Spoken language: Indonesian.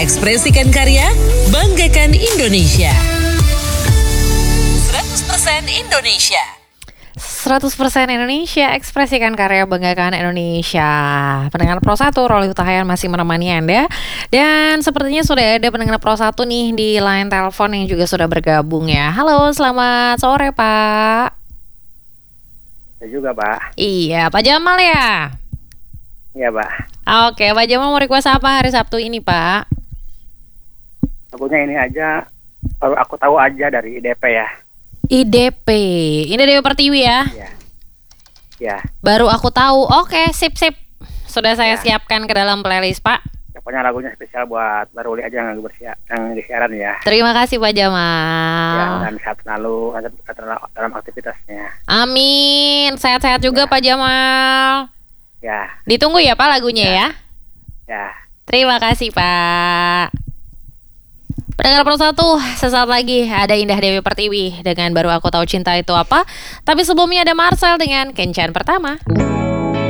Ekspresikan karya, banggakan Indonesia. 100% Indonesia. 100% Indonesia, ekspresikan karya, banggakan Indonesia. Pendengar Pro 1, Roli Hutahayan masih menemani Anda. Dan sepertinya sudah ada pendengar Pro 1 nih di line telepon yang juga sudah bergabung ya. Halo, selamat sore Pak. Ya juga Pak. Iya, Pak Jamal ya? Iya Pak. Oke, Pak Jamal mau request apa hari Sabtu ini Pak? Lagunya ini aja, baru aku tahu aja dari IDP ya. IDP, ini Dewi Pertiwi ya? Iya. Ya. Baru aku tahu. Oke, sip. Sudah saya Ya. siapkan ke dalam playlist Pak. Pokoknya lagunya spesial buat Baru Uli aja yang di siaran ya. Terima kasih Pak Jamal. Ya, dan sehat selalu dalam aktivitasnya. Amin. Sehat-sehat juga Ya. Pak Jamal. Ya. Ditunggu ya Pak lagunya ya. Ya. Terima kasih Pak. Pendengar Pro 1, sesaat lagi ada Indah Dewi Pertiwi dengan Baru Aku Tahu Cinta Itu Apa. Tapi sebelumnya ada Marcel dengan Kencan Pertama.